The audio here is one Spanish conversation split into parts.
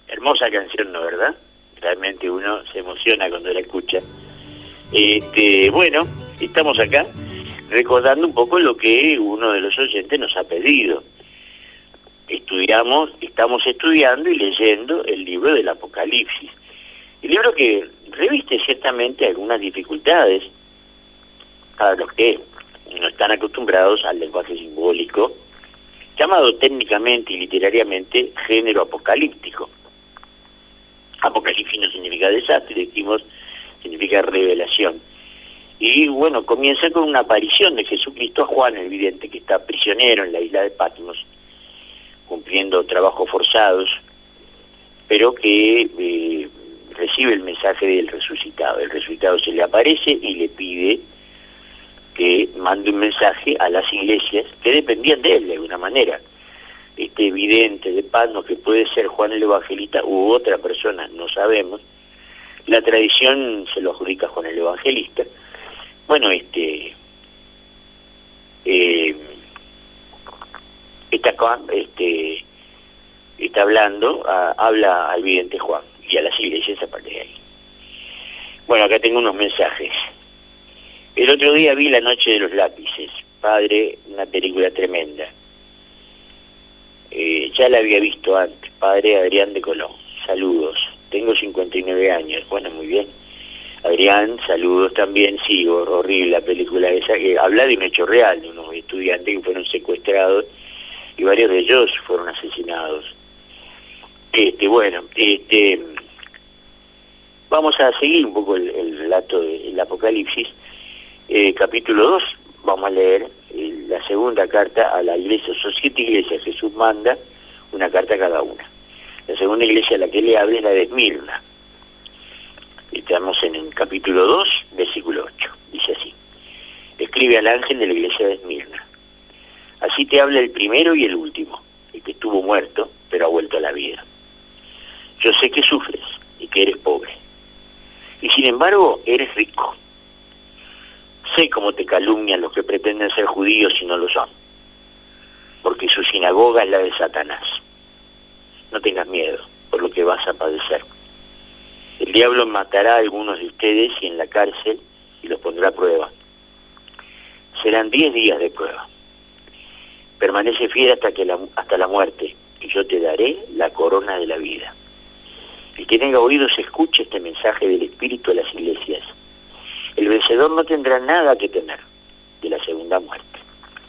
Hermosa canción, ¿no, verdad? Realmente uno se emociona cuando la escucha. Bueno, estamos acá recordando un poco lo que uno de los oyentes nos ha pedido. Estamos estudiando y leyendo el libro del Apocalipsis. El libro que reviste ciertamente algunas dificultades para los que no están acostumbrados al lenguaje simbólico, llamado técnicamente y literariamente género apocalíptico. Apocalipsis no significa desastre, decimos, significa revelación. Y bueno, comienza con una aparición de Jesucristo a Juan el vidente, que está prisionero en la isla de Patmos, cumpliendo trabajos forzados, pero que recibe el mensaje del resucitado. El resucitado se le aparece y le pide que mande un mensaje a las iglesias que dependían de él de alguna manera. Este vidente de Patmos, que puede ser Juan el Evangelista u otra persona, no sabemos. La tradición se lo adjudica a Juan el Evangelista. Bueno, está hablando, habla al vidente Juan y a las iglesias a partir de ahí. Bueno, acá tengo unos mensajes. El otro día vi La Noche de los Lápices, padre, una película tremenda. Ya la había visto antes, padre Adrián de Colón. Saludos, tengo 59 años. Bueno, muy bien. Adrián, saludos también. Sí, horrible la película esa, que habla de un hecho real, de unos estudiantes que fueron secuestrados y varios de ellos fueron asesinados. Vamos a seguir un poco el relato del Apocalipsis. Capítulo 2, vamos a leer la segunda carta a la iglesia. Son 7 iglesias, Jesús manda una carta a cada una. La segunda iglesia a la que le habla es la de Esmirna. Estamos en el capítulo 2, versículo 8. Dice así: escribe al ángel de la iglesia de Esmirna. Así te habla el primero y el último, el que estuvo muerto, pero ha vuelto a la vida. Yo sé que sufres y que eres pobre, y sin embargo eres rico. Sé cómo te calumnian los que pretenden ser judíos y no lo son, porque su sinagoga es la de Satanás. No tengas miedo por lo que vas a padecer. El diablo matará a algunos de ustedes y en la cárcel y los pondrá a prueba. Serán 10 días de prueba. Permanece fiel hasta la muerte, y yo te daré la corona de la vida. El que tenga oídos escuche este mensaje del Espíritu a las iglesias. El vencedor no tendrá nada que temer de la segunda muerte.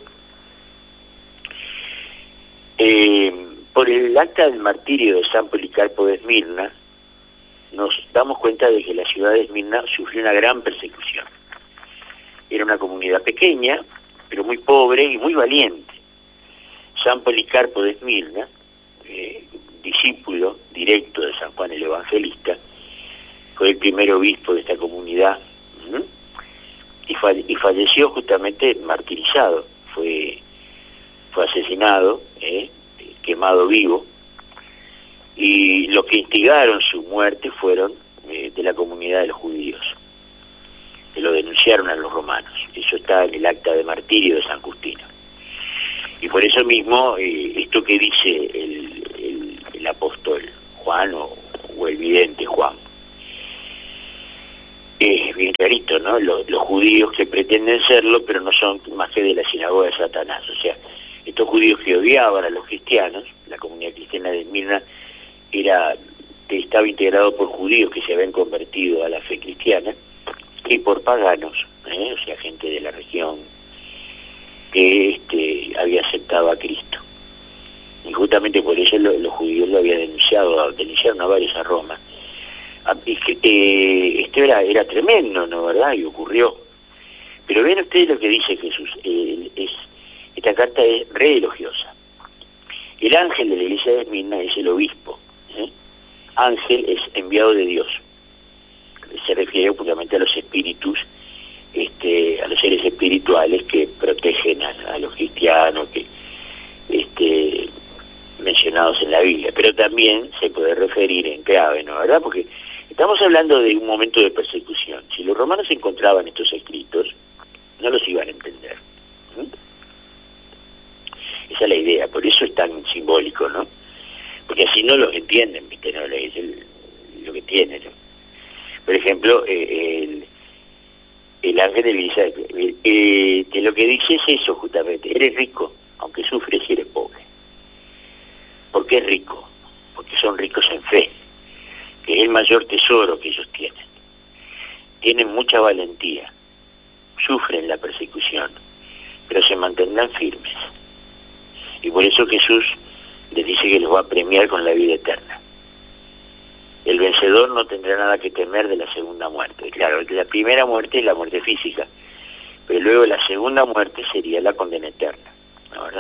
Por el acta del martirio de San Policarpo de Esmirna, nos damos cuenta de que la ciudad de Esmirna sufrió una gran persecución. Era una comunidad pequeña, pero muy pobre y muy valiente. San Policarpo de Esmirna, discípulo directo de San Juan el Evangelista, fue el primer obispo de esta comunidad, y falleció justamente martirizado, fue asesinado, quemado vivo, y los que instigaron su muerte fueron de la comunidad de los judíos, que lo denunciaron a los romanos. Eso está en el acta de martirio de San Justino. Y por eso mismo, esto que dice el apóstol Juan o el vidente Juan, es bien clarito, ¿no? Los judíos que pretenden serlo, pero no son más que de la sinagoga de Satanás. O sea, estos judíos que odiaban a los cristianos, la comunidad cristiana de Esmirna estaba integrado por judíos que se habían convertido a la fe cristiana y por paganos, o sea, gente de la región que había aceptado a Cristo. Y justamente por eso los judíos lo habían denunciaron a varios a Roma. Esto era tremendo, ¿no, verdad? Y ocurrió. Pero vean ustedes lo que dice Jesús. Esta carta es re elogiosa. El ángel de la iglesia de Esmirna es el obispo. Ángel es enviado de Dios. Se refiere justamente a los espíritus, a los seres espirituales que protegen a los cristianos, mencionados en la Biblia. Pero también se puede referir en clave, ¿no, verdad? Porque estamos hablando de un momento de persecución. Si los romanos encontraban estos escritos, no los iban a entender. Esa es la idea, por eso es tan simbólico, ¿no? Porque así si no los entienden, ¿viste? No, es lo que tiene, ¿no? Por ejemplo, el ángel de Elisa, que lo que dice es eso justamente: eres rico, aunque sufres y eres pobre. ¿Por qué es rico? Porque son ricos en fe, que es el mayor tesoro que ellos tienen. Tienen mucha valentía, sufren la persecución, pero se mantendrán firmes. Y por eso Jesús les dice que los va a premiar con la vida eterna. El vencedor no tendrá nada que temer de la segunda muerte. Claro, la primera muerte es la muerte física, pero luego la segunda muerte sería la condena eterna, ¿no, verdad?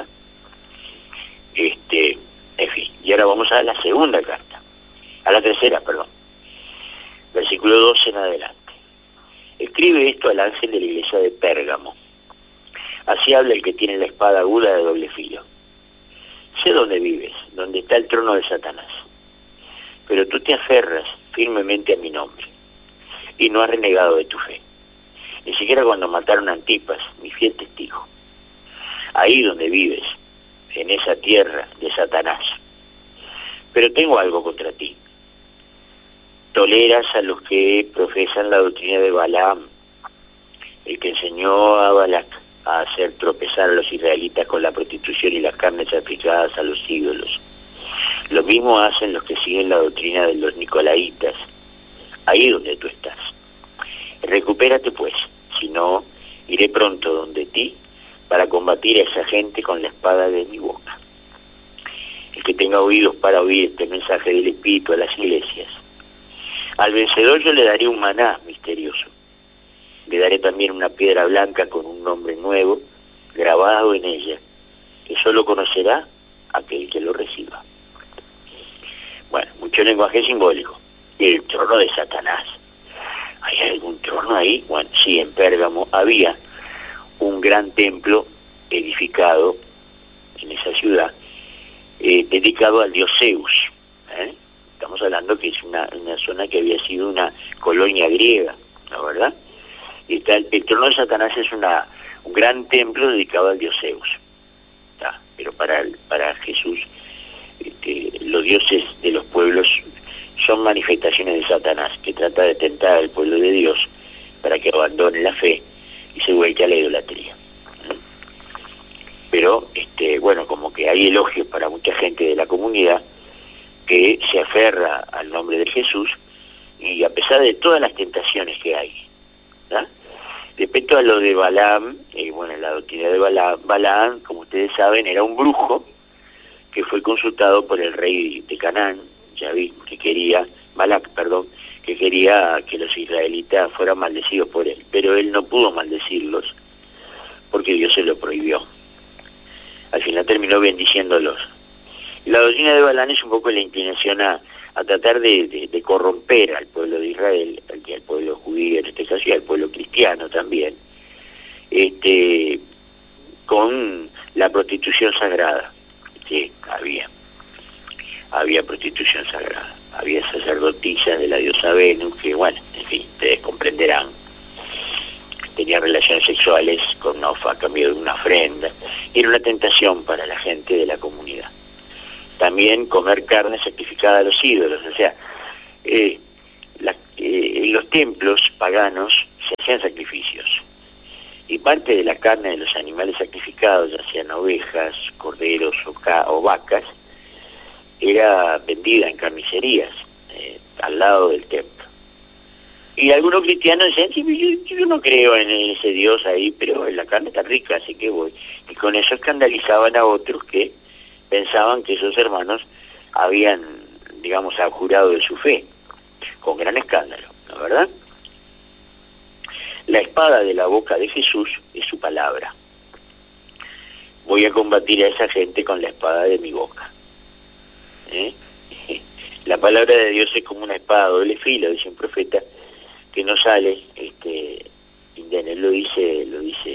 En fin, y ahora vamos a la segunda carta, a la tercera, perdón, versículo 12 en adelante. Escribe esto al ángel de la iglesia de Pérgamo. Así habla el que tiene la espada aguda de doble filo. Sé dónde vives, donde está el trono de Satanás, pero tú te aferras firmemente a mi nombre y no has renegado de tu fe, ni siquiera cuando mataron a Antipas, mi fiel testigo. Ahí donde vives, en esa tierra de Satanás. Pero tengo algo contra ti. Toleras a los que profesan la doctrina de Balaam, el que enseñó a Balac a hacer tropezar a los israelitas con la prostitución y las carnes sacrificadas a los ídolos. Lo mismo hacen los que siguen la doctrina de los nicolaitas, ahí donde tú estás. Recupérate pues, si no, iré pronto donde ti para combatir a esa gente con la espada de mi boca. El que tenga oídos para oír este mensaje del Espíritu a las iglesias. Al vencedor yo le daré un maná misterioso. Le daré también una piedra blanca con un nombre nuevo grabado en ella, que solo conocerá aquel que lo reciba. Bueno, mucho lenguaje simbólico. El trono de Satanás. ¿Hay algún trono ahí? Bueno, sí, en Pérgamo había un gran templo edificado en esa ciudad, dedicado al dios Zeus. Estamos hablando que es una zona que había sido una colonia griega, ¿no, verdad? Y el trono de Satanás es un gran templo dedicado al dios Zeus. Pero para Jesús, los dioses de los pueblos son manifestaciones de Satanás, que trata de tentar al pueblo de Dios para que abandone la fe y se vuelque a la idolatría. Pero, bueno, como que hay elogios para mucha gente de la comunidad que se aferra al nombre de Jesús, y a pesar de todas las tentaciones que hay, ¿verdad? Respecto a lo de Balaam, bueno, la doctrina de Balaam, como ustedes saben, era un brujo que fue consultado por el rey de Canaán, que quería que los israelitas fueran maldecidos por él, pero él no pudo maldecirlos porque Dios se lo prohibió. Al final terminó bendiciéndolos. Y la doctrina de Balaam es un poco la inclinación a tratar de corromper al pueblo de Israel, al pueblo judío en este caso, y al pueblo cristiano también, con la prostitución sagrada. Sí, había prostitución sagrada, había sacerdotisas de la diosa Venus que, bueno, en fin, ustedes comprenderán, tenían relaciones sexuales con a cambio de una ofrenda. Era una tentación para la gente de la comunidad. También comer carne sacrificada a los ídolos, o sea, en los templos paganos se hacían sacrificios, y parte de la carne de los animales sacrificados, ya sean ovejas, corderos o vacas, era vendida en carnicerías al lado del templo. Y algunos cristianos decían: sí, yo no creo en ese Dios ahí, pero la carne está rica, así que voy. Y con eso escandalizaban a otros que pensaban que esos hermanos habían, digamos, abjurado de su fe, con gran escándalo, ¿no, verdad? La espada de la boca de Jesús es su palabra. Voy a combatir a esa gente con la espada de mi boca. La palabra de Dios es como una espada doble filo, dice un profeta, que no sale, él lo dice,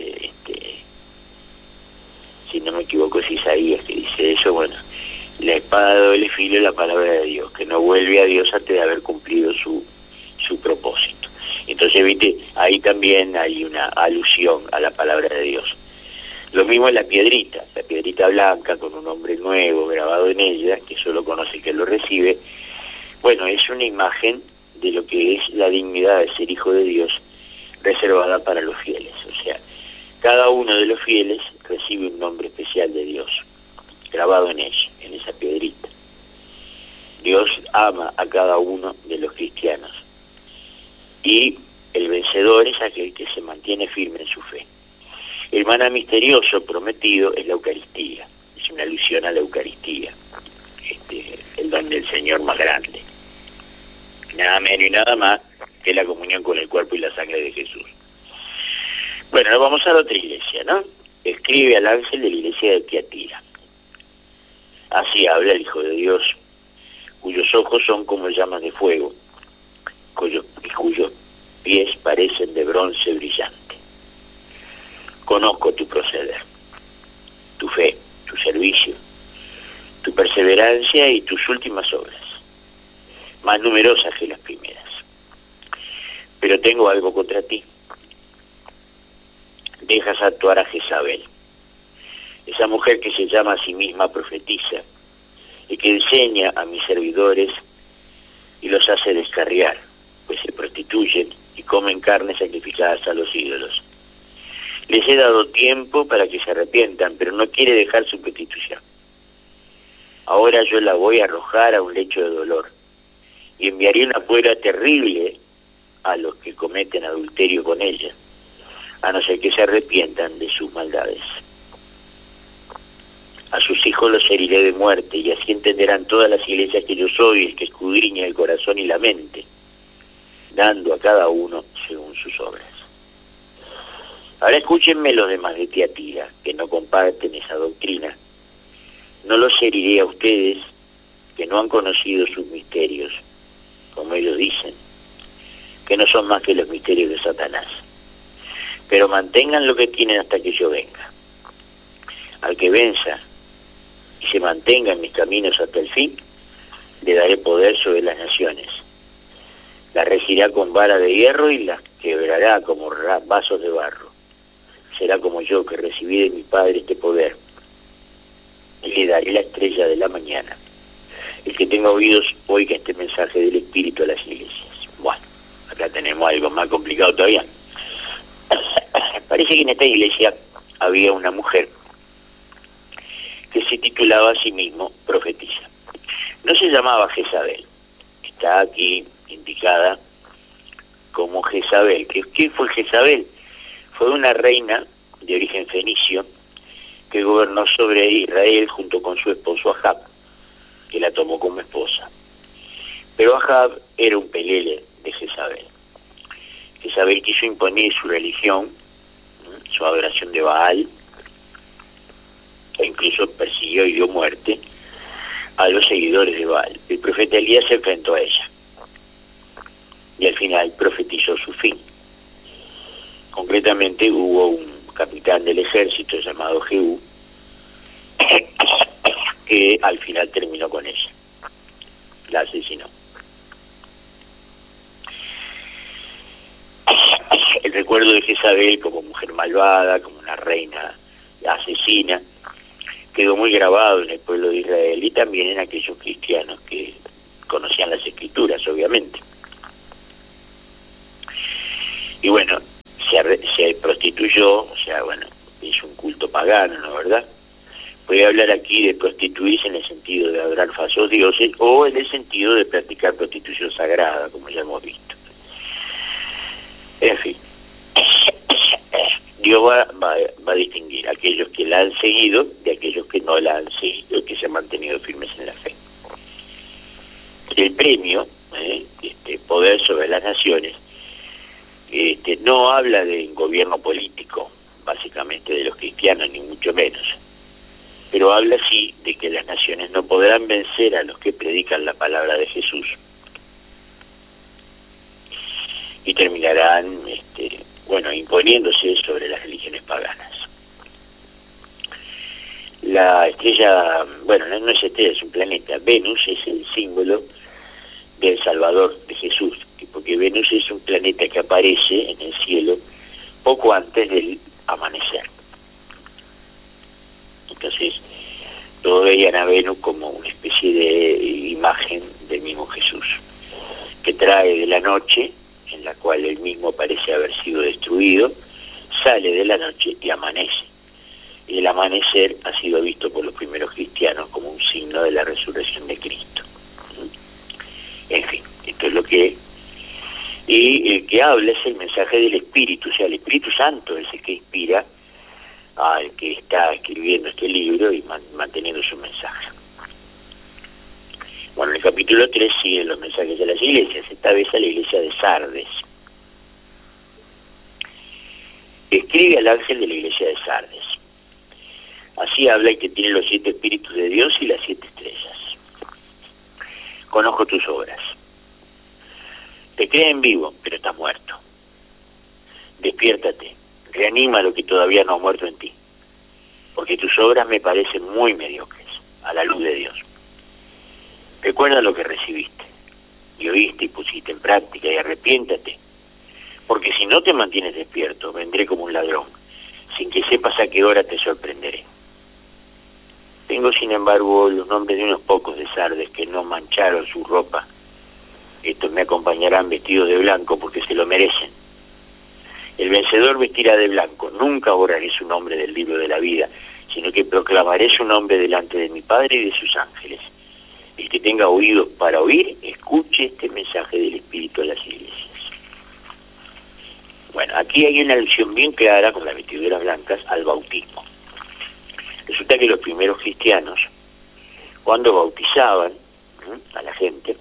si no me equivoco es Isaías que dice eso. Bueno, la espada de doble filo es la palabra de Dios, que no vuelve a Dios antes de haber cumplido su propósito. Entonces, viste, ahí también hay una alusión a la palabra de Dios. Lo mismo es la piedrita blanca con un nombre nuevo grabado en ella, que solo conoce el que lo recibe. Bueno, es una imagen de lo que es la dignidad de ser hijo de Dios, reservada para los fieles. O sea, cada uno de los fieles recibe un nombre especial de Dios, grabado en ella, en esa piedrita. Dios ama a cada uno de los cristianos, y el vencedor es aquel que se mantiene firme en su fe. El maná misterioso prometido es la Eucaristía, es una alusión a la Eucaristía, el don del Señor más grande. Nada menos y nada más que la comunión con el cuerpo y la sangre de Jesús. Bueno, nos vamos a la otra iglesia, ¿no? Escribe al ángel de la iglesia de Tiatira. Así habla el Hijo de Dios, cuyos ojos son como llamas de fuego, cuyos pies parecen de bronce brillante. Conozco tu proceder, tu fe, tu servicio, tu perseverancia y tus últimas obras, más numerosas que las primeras. Pero tengo algo contra ti. Dejas actuar a Jezabel, esa mujer que se llama a sí misma profetisa y que enseña a mis servidores y los hace descarriar, pues se prostituyen y comen carnes sacrificadas a los ídolos. Les he dado tiempo para que se arrepientan, pero no quiere dejar su prostitución. Ahora yo la voy a arrojar a un lecho de dolor y enviaré una prueba terrible a los que cometen adulterio con ella, a no ser que se arrepientan de sus maldades. A sus hijos los heriré de muerte, y así entenderán todas las iglesias que yo soy, el que escudriña el corazón y la mente, dando a cada uno según sus obras. Ahora escúchenme los demás de Tiatira, que no comparten esa doctrina. No los heriré a ustedes, que no han conocido sus misterios, como ellos dicen, que no son más que los misterios de Satanás. Pero mantengan lo que tienen hasta que yo venga. Al que venza y se mantenga en mis caminos hasta el fin, le daré poder sobre las naciones. Las regirá con vara de hierro y las quebrará como vasos de barro. Será como yo, que recibí de mi Padre este poder, y le daré la estrella de la mañana. El que tenga oídos, oiga este mensaje del Espíritu a las iglesias. Bueno, acá tenemos algo más complicado todavía. Parece que en esta iglesia había una mujer que se titulaba a sí mismo profetisa. No se llamaba Jezabel, está aquí indicada como Jezabel. ¿Qué fue Jezabel? Fue una reina de origen fenicio que gobernó sobre Israel junto con su esposo Ahab, que la tomó como esposa. Pero Ahab era un pelele de Jezabel. Jezabel quiso imponer su religión, su adoración de Baal, e incluso persiguió y dio muerte a los seguidores de Baal. El profeta Elías se enfrentó a ella y al final profetizó su fin. Concretamente hubo un capitán del ejército llamado Jehú que al final terminó con ella, la asesinó. El recuerdo de Jezabel como mujer malvada, como una reina asesina, quedó muy grabado en el pueblo de Israel y también en aquellos cristianos que conocían las escrituras, obviamente. Y bueno, se prostituyó, o sea, bueno, es un culto pagano, ¿no, verdad? Puede hablar aquí de prostituirse en el sentido de adorar falsos dioses o en el sentido de practicar prostitución sagrada, como ya hemos visto. En fin, Dios va a distinguir a aquellos que la han seguido de aquellos que no la han seguido, que se han mantenido firmes en la fe. El premio, poder sobre las naciones, no habla de gobierno político, básicamente de los cristianos, ni mucho menos, pero habla sí de que las naciones no podrán vencer a los que predican la palabra de Jesús y terminarán, imponiéndose sobre las religiones paganas. La estrella, no es estrella, es un planeta. Venus es el símbolo del Salvador, de Jesús, porque Venus es un planeta que aparece en el cielo poco antes del amanecer. Entonces, todos veían a Venus como una especie de imagen del mismo Jesús, que trae de la noche, en la cual él mismo parece haber sido destruido, sale de la noche y amanece. Y el amanecer ha sido visto por los primeros cristianos como un signo de la resurrección de Cristo. En fin, esto es lo que... Y el que habla es el mensaje del Espíritu, o sea, el Espíritu Santo es el que inspira al que está escribiendo este libro y manteniendo su mensaje. Bueno, en el capítulo 3 siguen los mensajes de las iglesias, esta vez a la iglesia de Sardes. Escribe al ángel de la iglesia de Sardes. Así habla el que tiene los 7 espíritus de Dios y las 7 estrellas. Conozco tus obras. Te creen vivo, pero estás muerto. Despiértate, reanima lo que todavía no ha muerto en ti, porque tus obras me parecen muy mediocres a la luz de Dios. Recuerda lo que recibiste, y oíste y pusiste en práctica, y arrepiéntate, porque si no te mantienes despierto, vendré como un ladrón, sin que sepas a qué hora te sorprenderé. Tengo, sin embargo, los nombres de unos pocos de Sardes que no mancharon su ropa. Estos me acompañarán vestidos de blanco porque se lo merecen. El vencedor vestirá de blanco. Nunca borraré su nombre del libro de la vida, sino que proclamaré su nombre delante de mi Padre y de sus ángeles. El que tenga oídos para oír, escuche este mensaje del Espíritu a las iglesias. Bueno, aquí hay una alusión bien clara con las vestiduras blancas al bautismo. Resulta que los primeros cristianos, cuando bautizaban a la gente,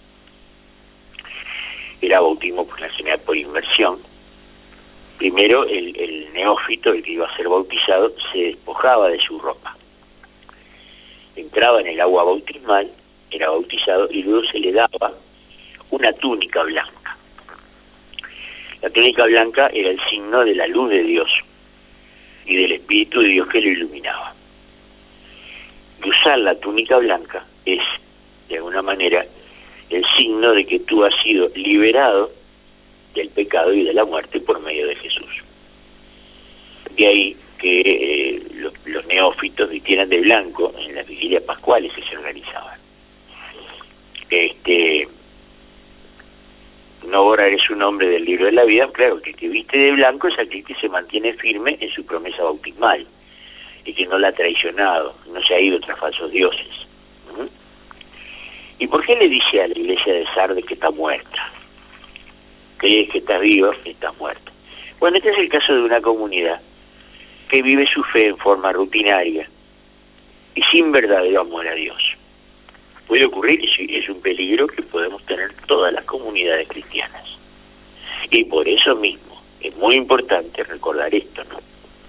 era bautismo por la general por inmersión. Primero el neófito, el que iba a ser bautizado, se despojaba de su ropa. Entraba en el agua bautismal, era bautizado y luego se le daba una túnica blanca. La túnica blanca era el signo de la luz de Dios y del Espíritu de Dios que lo iluminaba. Y usar la túnica blanca es, de alguna manera, el signo de que tú has sido liberado del pecado y de la muerte por medio de Jesús. De ahí que los neófitos vistieran de blanco en las vigilias pascuales que se organizaban. No borraré su nombre del libro de la vida. Claro, que el que viste de blanco es aquel que se mantiene firme en su promesa bautismal y que no la ha traicionado, no se ha ido tras falsos dioses. ¿Y por qué le dice a la iglesia de Sardes que está muerta? Crees que estás viva, que estás muerta. Bueno, este es el caso de una comunidad que vive su fe en forma rutinaria y sin verdadero amor a Dios. Puede ocurrir y es un peligro que podemos tener todas las comunidades cristianas. Y por eso mismo es muy importante recordar esto, ¿no?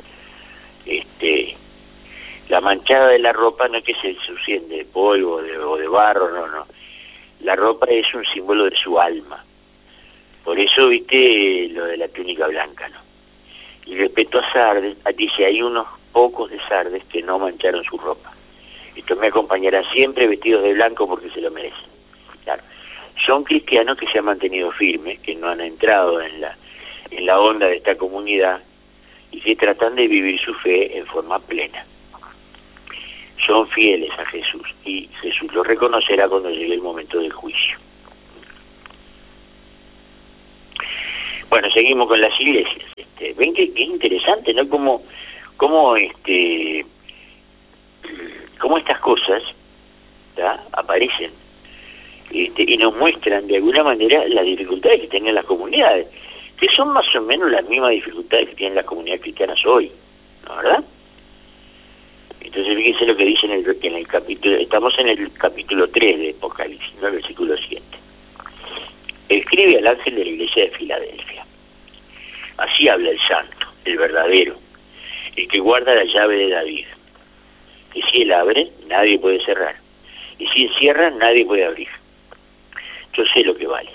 La manchada de la ropa no es que se ensucien de polvo o de barro, no. La ropa es un símbolo de su alma. Por eso, viste, lo de la túnica blanca, ¿no? Y respecto a Sardes, dice, hay unos pocos de Sardes que no mancharon su ropa. Estos me acompañarán siempre vestidos de blanco porque se lo merecen. Claro. Son cristianos que se han mantenido firmes, que no han entrado en la onda de esta comunidad y que tratan de vivir su fe en forma plena. Son fieles a Jesús y Jesús los reconocerá cuando llegue el momento del juicio. Bueno, seguimos con las iglesias. Ven que es interesante, ¿no? Cómo estas cosas, ¿tá?, aparecen y nos muestran de alguna manera las dificultades que tienen las comunidades, que son más o menos las mismas dificultades que tienen las comunidades cristianas hoy, ¿no, verdad? Entonces fíjense lo que dice en el capítulo, estamos en el capítulo 3 de Apocalipsis, ¿no?, el versículo 7. Escribe al ángel de la iglesia de Filadelfia. Así habla el santo, el verdadero, el que guarda la llave de David, que si él abre, nadie puede cerrar, y si él cierra, nadie puede abrir. Yo sé lo que vales.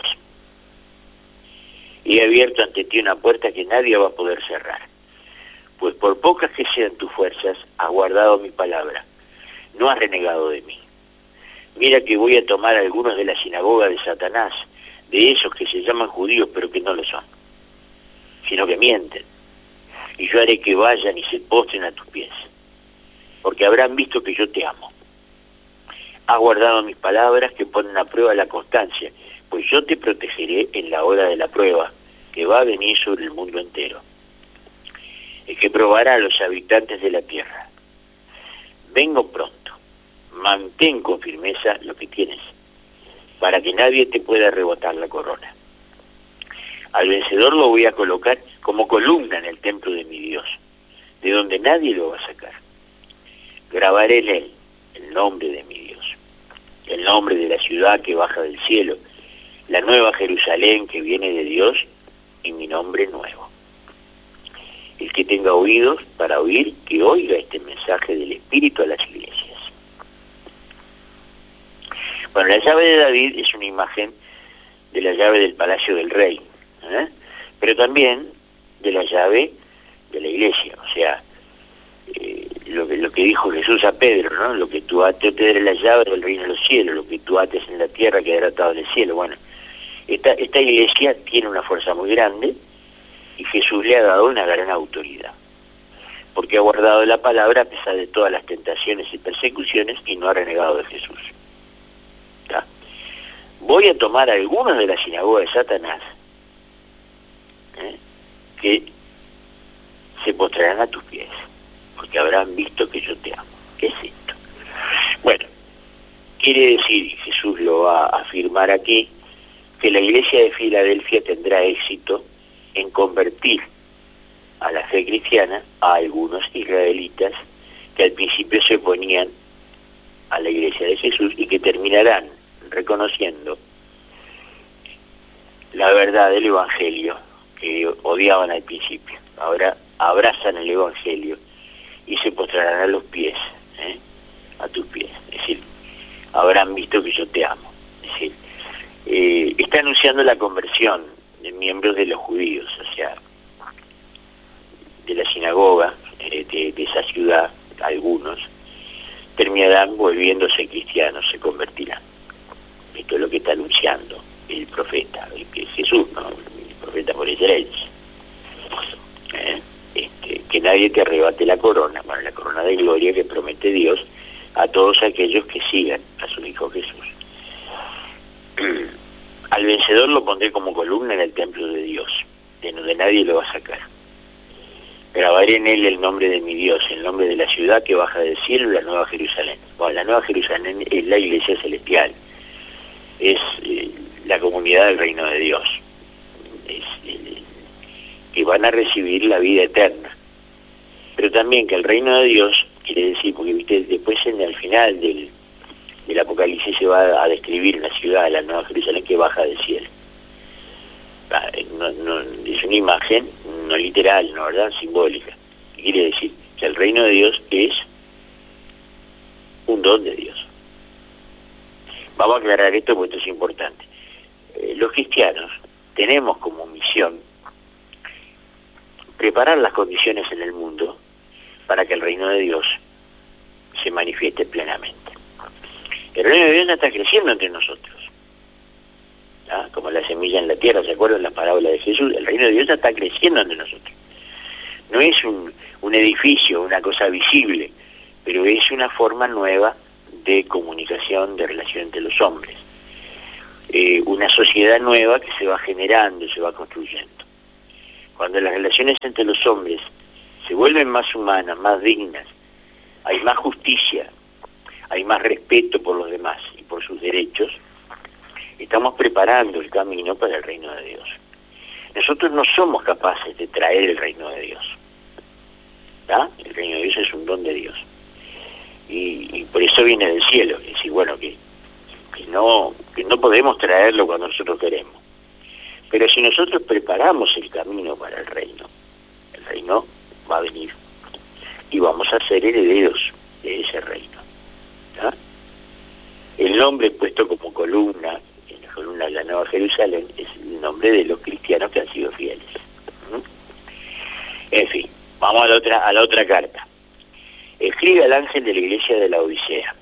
Y he abierto ante ti una puerta que nadie va a poder cerrar. Pues por pocas que sean tus fuerzas, has guardado mi palabra, no has renegado de mí. Mira que voy a tomar a algunos de la sinagoga de Satanás, de esos que se llaman judíos pero que no lo son, sino que mienten. Y yo haré que vayan y se postren a tus pies. porque habrán visto que yo te amo. Has guardado mis palabras que ponen a prueba la constancia, pues yo te protegeré en la hora de la prueba, que va a venir sobre el mundo entero, el que probará a los habitantes de la tierra. Vengo pronto, mantén con firmeza lo que tienes, para que nadie te pueda arrebatar la corona. Al vencedor lo voy a colocar como columna en el templo de mi Dios, de donde nadie lo va a sacar. Grabaré en él el nombre de mi Dios, el nombre de la ciudad que baja del cielo, la nueva Jerusalén que viene de Dios y mi nombre nuevo. El que tenga oídos para oír, que oiga este mensaje del Espíritu a las iglesias. Bueno, la llave de David es una imagen de la llave del palacio del rey, pero también de la llave de la iglesia, o sea, lo que dijo Jesús a Pedro, ¿no? Lo que tú ates, yo te daré la llave del reino de los cielos, lo que tú ates en la tierra quedará atado en el cielo. Bueno, esta iglesia tiene una fuerza muy grande y Jesús le ha dado una gran autoridad, porque ha guardado la palabra a pesar de todas las tentaciones y persecuciones y no ha renegado de Jesús. ¿Está? Voy a tomar algunos de la sinagoga de Satanás, que se postrarán a tus pies, porque habrán visto que yo te amo. ¿Qué es esto? Bueno, quiere decir, Jesús lo va a afirmar aquí, que la iglesia de Filadelfia tendrá éxito en convertir a la fe cristiana a algunos israelitas que al principio se oponían a la iglesia de Jesús y que terminarán reconociendo la verdad del evangelio que odiaban al principio. Ahora abrazan el evangelio y se postrarán a los pies, a tus pies. Es decir, habrán visto que yo te amo. Es decir, está anunciando la conversión de miembros de los judíos, o sea, de la sinagoga de esa ciudad, algunos terminarán volviéndose cristianos, se convertirán. Esto es lo que está anunciando el profeta, que es Jesús, ¿no? El profeta por excelencia. Que nadie te arrebate la corona, bueno, la corona de gloria que promete Dios a todos aquellos que sigan a su Hijo Jesús. Al vencedor lo pondré como columna en el templo de Dios, de donde nadie lo va a sacar. Grabaré en él el nombre de mi Dios, el nombre de la ciudad que baja del cielo, la Nueva Jerusalén. Bueno, la Nueva Jerusalén es la iglesia celestial, es la comunidad del reino de Dios, que van a recibir la vida eterna. Pero también que el reino de Dios, quiere decir, porque viste, después al final del Apocalipsis se va a describir una ciudad, la Nueva Jerusalén, que baja del cielo. No, es una imagen no literal, ¿no, verdad? Simbólica. ¿Qué quiere decir? Que el reino de Dios es un don de Dios. Vamos a aclarar esto porque esto es importante. Los cristianos tenemos como misión preparar las condiciones en el mundo para que el reino de Dios se manifieste plenamente. El reino de Dios ya está creciendo entre nosotros, como la semilla en la tierra. ¿Se acuerdan las parábolas de Jesús? El reino de Dios ya está creciendo entre nosotros. No es un edificio, una cosa visible, pero es una forma nueva de comunicación, de relación entre los hombres. Una sociedad nueva que se va generando, se va construyendo. Cuando las relaciones entre los hombres se vuelven más humanas, más dignas, hay más justicia, hay más respeto por los demás y por sus derechos, estamos preparando el camino para el reino de Dios. Nosotros no somos capaces de traer el reino de Dios. El reino de Dios es un don de Dios. Y por eso viene del cielo. Es decir, bueno, que no podemos traerlo cuando nosotros queremos. Pero si nosotros preparamos el camino para el reino va a venir. Y vamos a ser herederos de ese reino. El nombre puesto como columna, en la columna de la Nueva Jerusalén, es el nombre de los cristianos que han sido fieles. En fin, vamos a la otra carta. Escribe al ángel de la iglesia de la Odisea.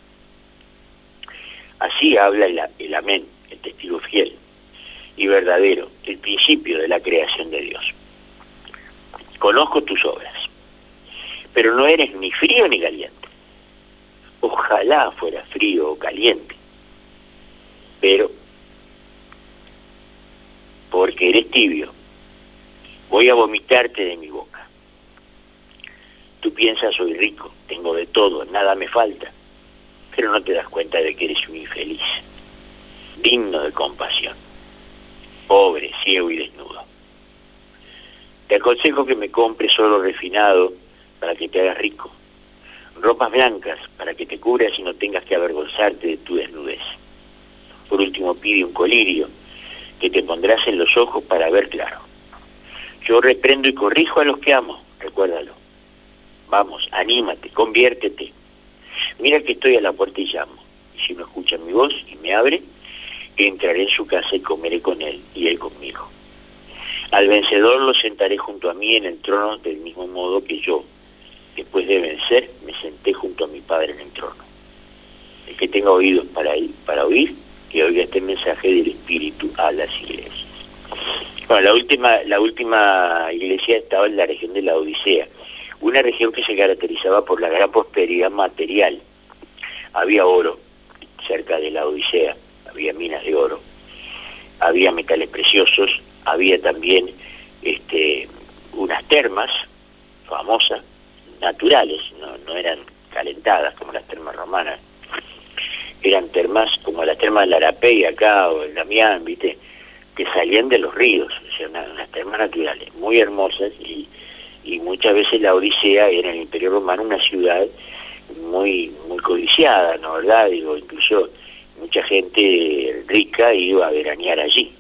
Así habla el amén, el testigo fiel y verdadero, el principio de la creación de Dios. Conozco tus obras. pero no eres ni frío ni caliente. Ojalá fuera frío o caliente, pero porque eres tibio, voy a vomitarte de mi boca. Tú piensas, soy rico, tengo de todo, nada me falta, pero no te das cuenta de que eres un infeliz, digno de compasión, pobre, ciego y desnudo. Te aconsejo que me compres oro refinado para que te hagas rico, ropas blancas para que te cubras y no tengas que avergonzarte de tu desnudez. Por último, pide un colirio que te pondrás en los ojos para ver claro. Yo reprendo y corrijo a los que amo, recuérdalo. Vamos, anímate, conviértete. Mira que estoy a la puerta y llamo. Y si no escucha mi voz y me abre, entraré en su casa y comeré con él y él conmigo. Al vencedor lo sentaré junto a mí en el trono del mismo modo que yo, después de vencer, me senté junto a mi Padre en el trono. El que tenga oídos para oír, que oiga este mensaje del Espíritu a las iglesias. Bueno, la última iglesia estaba en la región de la Odisea, una región que se caracterizaba por la gran prosperidad material. Había oro cerca de la Odisea, había minas de oro, había metales preciosos, había también unas termas famosas, naturales, no eran calentadas como las termas romanas, eran termas como las termas del Arapey acá o el Damián, ¿viste?, que salían de los ríos, o sea, unas termas naturales muy hermosas, y muchas veces la Odisea era en el Imperio Romano una ciudad muy codiciada, ¿no, verdad? Digo, incluso mucha gente rica iba a veranear allí,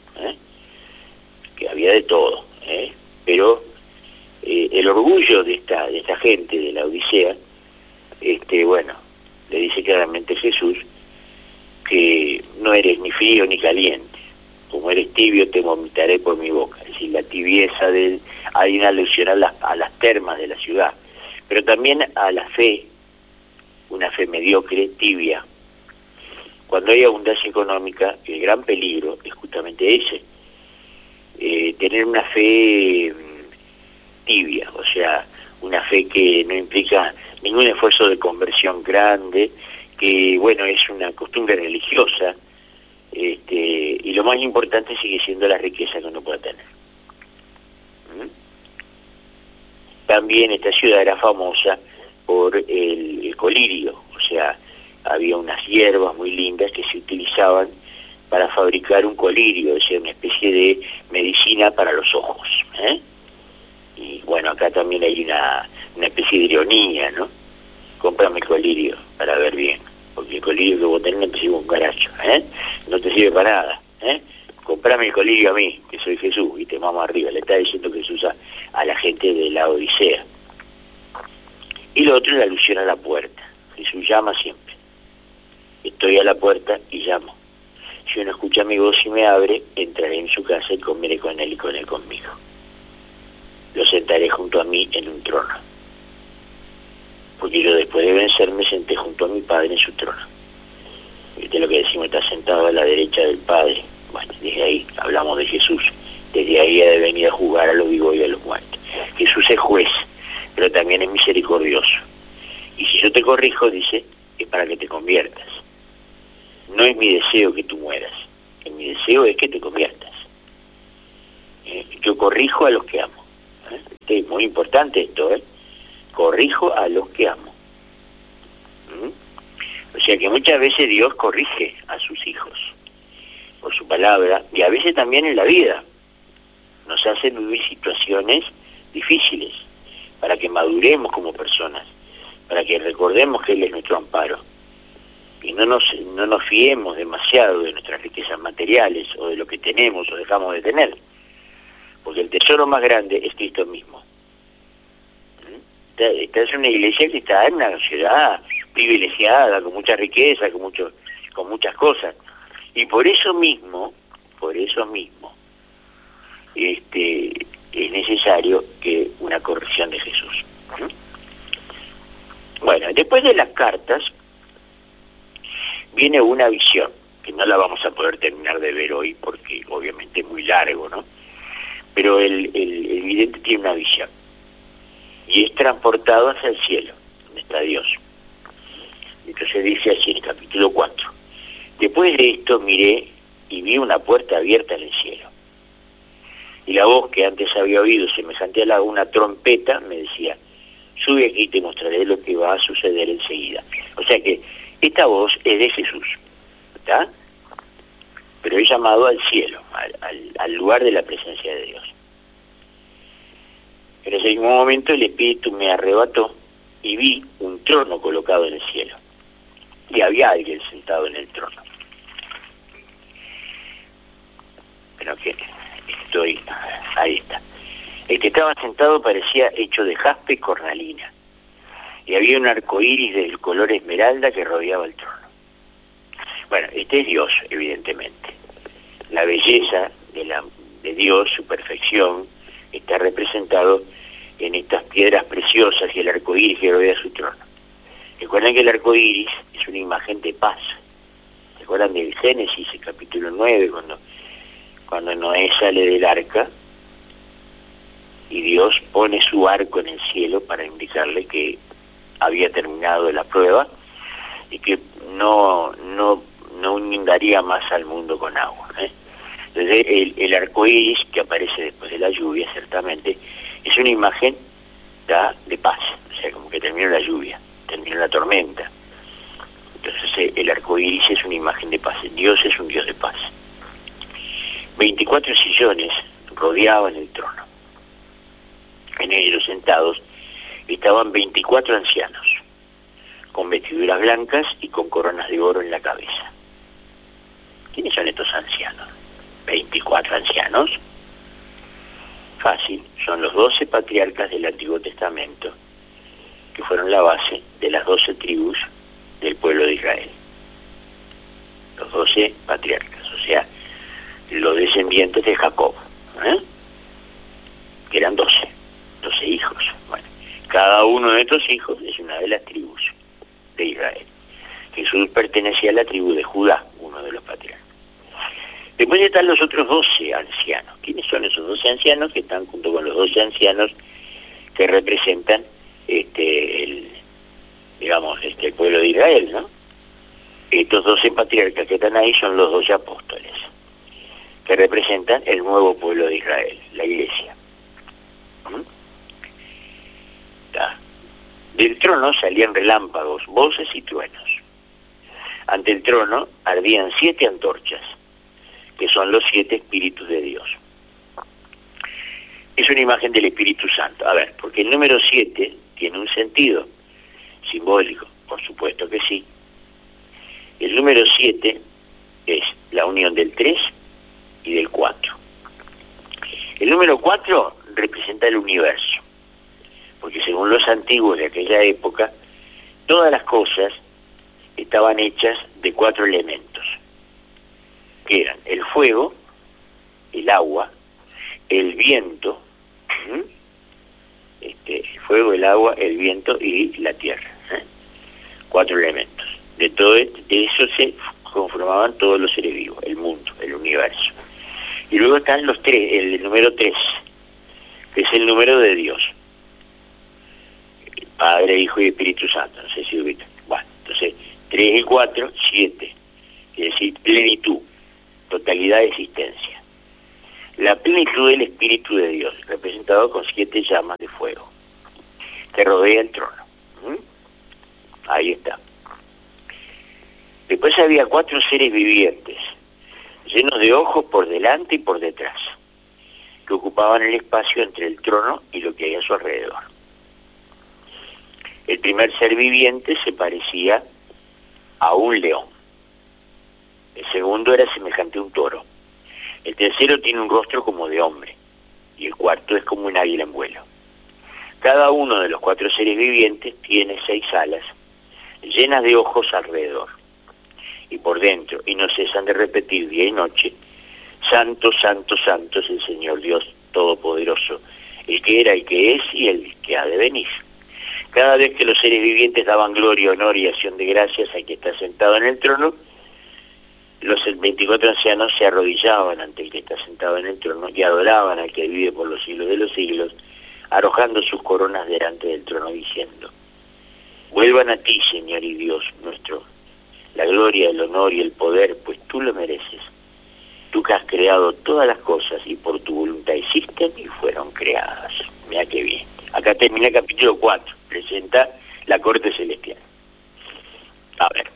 que había de todo, pero el orgullo de esta gente de la Odisea, bueno, le dice claramente Jesús que no eres ni frío ni caliente, como eres tibio te vomitaré por mi boca. Es decir, la tibieza hay una alusión a las termas de la ciudad, pero también a la fe, una fe mediocre, tibia. Cuando hay abundancia económica, el gran peligro es justamente ese, tener una fe tibia, o sea, una fe que no implica ningún esfuerzo de conversión grande, que bueno, es una costumbre religiosa, y lo más importante sigue siendo la riqueza que uno pueda tener. También esta ciudad era famosa por el colirio, o sea, había unas hierbas muy lindas que se utilizaban para fabricar un colirio, o sea, una especie de medicina para los ojos, Y bueno, acá también hay una especie de ironía, ¿no? Cómprame el colirio para ver bien, porque el colirio que vos tenés no te sirve un caracho, no te sirve para nada, Comprame el colirio a mí, que soy Jesús, y te vamos arriba. Le está diciendo Jesús a la gente de la Odisea. Y lo otro es la alusión a la puerta. Jesús llama siempre. Estoy a la puerta y llamo. Si uno escucha mi voz y me abre, entraré en su casa y comeré con él y con él conmigo. Lo sentaré junto a mí en un trono. Porque yo después de vencer me senté junto a mi Padre en su trono. ¿Viste lo que decimos? Está sentado a la derecha del Padre. Bueno, desde ahí hablamos de Jesús. Desde ahí ha de venir a juzgar a los vivos y a los muertos. Jesús es juez, pero también es misericordioso. Y si yo te corrijo, dice, es para que te conviertas. No es mi deseo que tú mueras. Mi deseo es que te conviertas. Yo corrijo a los que amo. Es muy importante esto, Corrijo a los que amo. O sea que muchas veces Dios corrige a sus hijos por su palabra, y a veces también en la vida nos hace vivir situaciones difíciles para que maduremos como personas, para que recordemos que Él es nuestro amparo y no nos fiemos demasiado de nuestras riquezas materiales o de lo que tenemos o dejamos de tener, porque el tesoro más grande es Cristo mismo. Esta es una iglesia que está en una ciudad privilegiada, con mucha riqueza, con muchas cosas, y por eso mismo es necesario que una corrección de Jesús. Bueno, después de las cartas viene una visión que no la vamos a poder terminar de ver hoy porque obviamente es muy largo, ¿no? Pero el vidente tiene una visión y es transportado hacia el cielo, donde está Dios. Entonces dice así en el capítulo 4. Después de esto miré y vi una puerta abierta en el cielo. Y la voz que antes había oído, semejante a una trompeta, me decía: sube aquí y te mostraré lo que va a suceder enseguida. O sea que esta voz es de Jesús, ¿está? Pero es llamado al cielo, al lugar de la presencia de Dios. En ese mismo momento el Espíritu me arrebató y vi un trono colocado en el cielo. Y había alguien sentado en el trono. Pero que ahí está. El que estaba sentado parecía hecho de jaspe y cornalina, y había un arco iris del color esmeralda que rodeaba el trono. Bueno, este es Dios, evidentemente. La belleza de Dios, su perfección, está representado en estas piedras preciosas y el arco iris que rodea su trono. Recuerden que el arco iris es una imagen de paz. ¿Se acuerdan del Génesis, el capítulo 9, cuando Noé sale del arca y Dios pone su arco en el cielo para indicarle que había terminado la prueba y que no inundaría más al mundo con agua, ¿eh? Entonces el arco iris que aparece después de la lluvia, ciertamente, es una imagen de paz. O sea, como que terminó la lluvia, terminó la tormenta. Entonces el arco iris es una imagen de paz. Dios es un Dios de paz. 24 sillones rodeaban el trono. En ellos sentados estaban 24 ancianos, con vestiduras blancas y con coronas de oro en la cabeza. ¿Quiénes son estos ancianos? 24 ancianos. Fácil, son los 12 patriarcas del Antiguo Testamento, que fueron la base de las 12 tribus del pueblo de Israel. Los 12 patriarcas, o sea, los descendientes de Jacob, que eran 12 hijos. Bueno, cada uno de estos hijos es una de las tribus de Israel. Jesús pertenecía a la tribu de Judá, uno de los patriarcas. Después están los otros 12 ancianos. ¿Quiénes son esos 12 ancianos que están junto con los 12 ancianos que representan el pueblo de Israel, ¿no? Estos 12 patriarcas que están ahí son los 12 apóstoles, que representan el nuevo pueblo de Israel, la iglesia. Del trono salían relámpagos, voces y truenos. Ante el trono ardían 7 antorchas, que son los 7 espíritus de Dios. Es una imagen del Espíritu Santo. A ver, porque el número 7 tiene un sentido simbólico, por supuesto que sí. El número 7 es la unión del 3 y del 4. El número 4 representa el universo, porque según los antiguos de aquella época, todas las cosas estaban hechas de 4 elementos, que eran el fuego, el agua, el viento, el fuego, el agua, el viento y la tierra. 4 elementos. De eso se conformaban todos los seres vivos, el mundo, el universo. Y luego están los 3, el número 3, que es el número de Dios. Padre, Hijo y Espíritu Santo, no sé si ubican. Bueno, entonces, 3 y 4, 7, quiere decir plenitud, totalidad de existencia. La plenitud del Espíritu de Dios, representado con 7 llamas de fuego, que rodea el trono. Ahí está. Después había 4 seres vivientes, llenos de ojos por delante y por detrás, que ocupaban el espacio entre el trono y lo que hay a su alrededor. El primer ser viviente se parecía a un león. El segundo era semejante a un toro. El tercero tiene un rostro como de hombre. Y el cuarto es como un águila en vuelo. Cada uno de los 4 seres vivientes tiene 6 alas, llenas de ojos alrededor y por dentro, y no cesan de repetir día y noche: Santo, Santo, Santo es el Señor Dios Todopoderoso, el que era, el que es y el que ha de venir. Cada vez que los seres vivientes daban gloria, honor y acción de gracias al que está sentado en el trono, los 24 ancianos se arrodillaban ante el que está sentado en el trono y adoraban al que vive por los siglos de los siglos, arrojando sus coronas delante del trono, diciendo: vuelvan a ti, Señor y Dios nuestro, la gloria, el honor y el poder, pues tú lo mereces. Tú que has creado todas las cosas y por tu voluntad existen y fueron creadas. Mira qué bien. Acá termina el capítulo 4, presenta la corte celestial. A ver,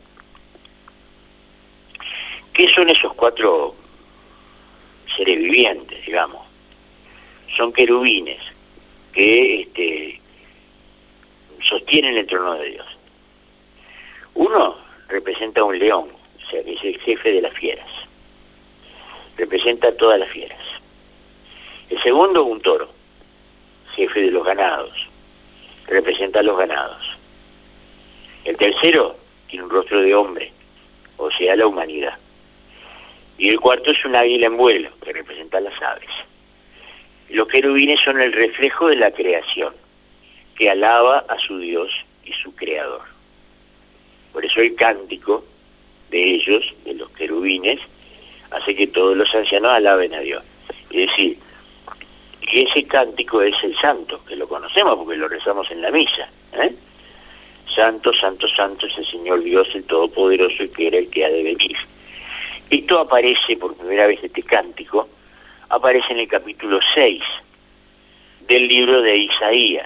¿qué son esos 4 seres vivientes, digamos? Son querubines que sostienen el trono de Dios. Uno representa un león, o sea, que es el jefe de las fieras. Representa a todas las fieras. El segundo, un toro, jefe de los ganados. Representa a los ganados. El tercero tiene un rostro de hombre, o sea, la humanidad. Y el cuarto es un águila en vuelo, que representa a las aves. Los querubines son el reflejo de la creación, que alaba a su Dios y su Creador. Por eso el cántico de ellos, de los querubines, hace que todos los ancianos alaben a Dios. Es decir, que ese cántico es el santo, que lo conocemos porque lo rezamos en la misa. Santo, santo, santo es el Señor Dios, el Todopoderoso, el que era, el que ha de venir. Esto aparece por primera vez, este cántico, aparece en el capítulo 6 del libro de Isaías,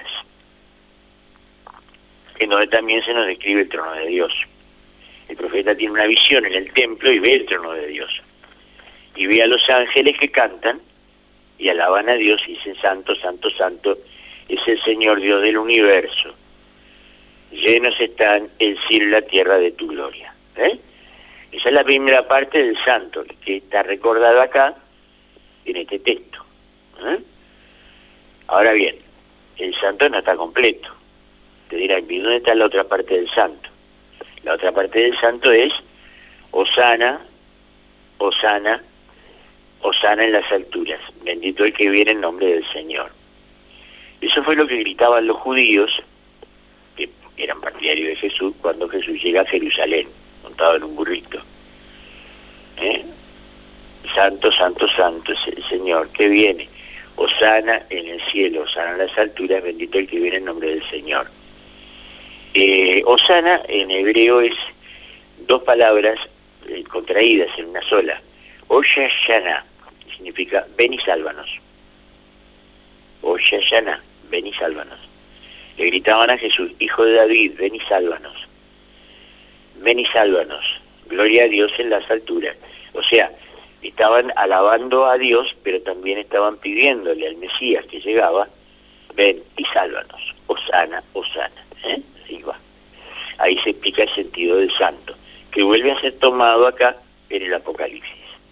en donde también se nos describe el trono de Dios. El profeta tiene una visión en el templo y ve el trono de Dios. Y ve a los ángeles que cantan y alaban a Dios y dicen: santo, santo, santo es el Señor Dios del universo. Llenos están el cielo y la tierra de tu gloria. Esa es la primera parte del santo, que está recordado acá en este texto. Ahora bien, el santo no está completo. Te dirán: ¿y dónde está la otra parte del santo? La otra parte del santo es: Hosana, Hosana, Hosana en las alturas, bendito el que viene en nombre del Señor. Eso fue lo que gritaban los judíos, que eran partidarios de Jesús, cuando Jesús llega a Jerusalén, montado en un burrito. Santo, santo, santo es el Señor que viene. Hosana en el cielo, Hosana en las alturas, bendito el que viene en nombre del Señor. Hosana en hebreo es 2 palabras contraídas en una sola. Hoshashana significa ven y sálvanos. Hoshashana, ven y sálvanos. Le gritaban a Jesús: hijo de David, ven y sálvanos. Ven y sálvanos. Gloria a Dios en las alturas. O sea, estaban alabando a Dios, pero también estaban pidiéndole al Mesías que llegaba: ven y sálvanos. Hosana, Hosana. Ahí va. Ahí se explica el sentido del santo, que vuelve a ser tomado acá en el Apocalipsis.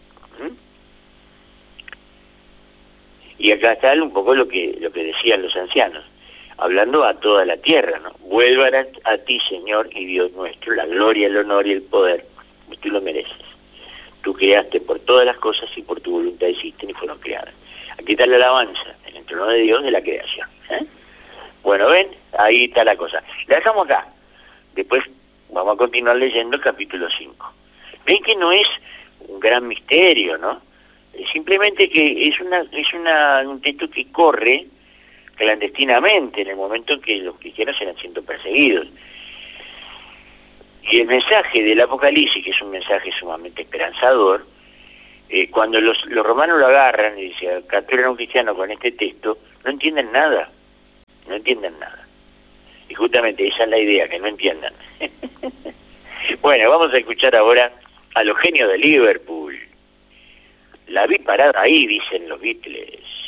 Y acá está un poco lo que decían los ancianos, hablando a toda la tierra, ¿no? Vuelvan a ti, Señor y Dios nuestro, la gloria, el honor y el poder, pues tú lo mereces. Tú creaste por todas las cosas y por tu voluntad existen y fueron creadas. Aquí está la alabanza en el trono de Dios de la creación. Bueno, ven, ahí está la cosa. La dejamos acá. Después vamos a continuar leyendo el capítulo 5. Ven que no es un gran misterio, ¿no? Simplemente que es un texto que corre clandestinamente en el momento en que los cristianos eran siendo perseguidos. Y el mensaje del Apocalipsis, que es un mensaje sumamente esperanzador, cuando los romanos lo agarran y dicen: capturan a un cristiano con este texto, no entienden nada. No entienden nada. Y justamente esa es la idea, que no entiendan. Bueno, vamos a escuchar ahora a los genios de Liverpool. La vi parada ahí, dicen los Beatles.